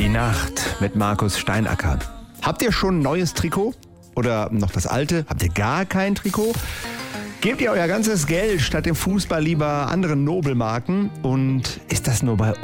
Nacht mit Markus Steinacker. Habt ihr schon ein neues Trikot? Oder noch das alte? Habt ihr gar kein Trikot? Gebt ihr euer ganzes Geld statt dem Fußball lieber anderen Nobelmarken? Und ist das nur bei